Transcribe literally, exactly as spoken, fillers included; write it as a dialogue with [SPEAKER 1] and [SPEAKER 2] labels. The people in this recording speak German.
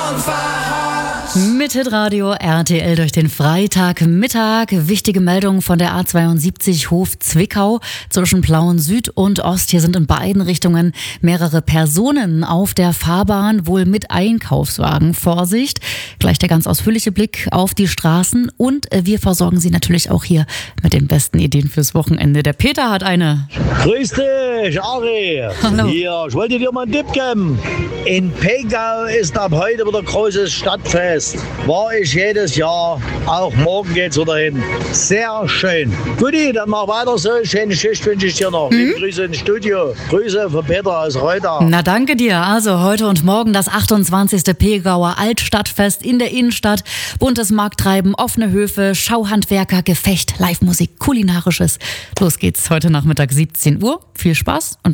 [SPEAKER 1] Mit Hitradio R T L durch den Freitagmittag. Wichtige Meldungen von der A zweiundsiebzig Hof Zwickau zwischen Plauen Süd und Ost. Hier sind in beiden Richtungen mehrere Personen auf der Fahrbahn, wohl mit Einkaufswagen. Vorsicht, gleich der ganz ausführliche Blick auf die Straßen und wir versorgen Sie natürlich auch hier mit den besten Ideen fürs Wochenende. Der Peter hat eine.
[SPEAKER 2] Grüß dich, Ari.
[SPEAKER 1] Hallo.
[SPEAKER 2] Hier, ich wollte dir mal einen Tipp geben. In Pegau ist ab heute wieder großes Stadtfest. War ich jedes Jahr. Auch morgen geht's wieder hin. Sehr schön. Guti, dann mach weiter so. Schöne Schicht wünsche ich dir noch.
[SPEAKER 1] Mhm.
[SPEAKER 2] Liebe Grüße ins Studio. Grüße von Peter aus Reuter.
[SPEAKER 1] Na, danke dir. Also heute und morgen das achtundzwanzigste Pegauer Altstadtfest in der Innenstadt. Buntes Markttreiben, offene Höfe, Schauhandwerker, Gefecht, Live-Musik, Kulinarisches. Los geht's heute Nachmittag siebzehn Uhr. Viel Spaß und